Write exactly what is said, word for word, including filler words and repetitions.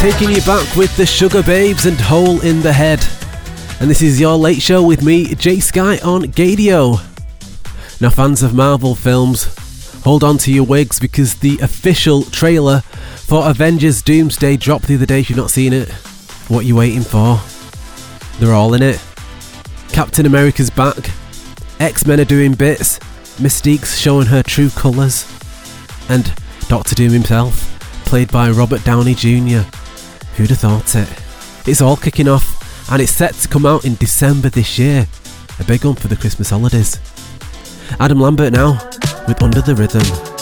taking you back with the Sugar Babes and Hole in the Head. And this is your late show with me, J Sky, on Gadio. Now, fans of Marvel films, hold on to your wigs because the official trailer for Avengers Doomsday dropped the other day. If you've not seen it, what are you waiting for? They're all in it. Captain America's back, X-Men are doing bits, Mystique's showing her true colours, and Doctor Doom himself, played by Robert Downey Junior Who'd have thought it? It's all kicking off, and it's set to come out in December this year. A big one for the Christmas holidays. Adam Lambert now, with Under the Rhythm.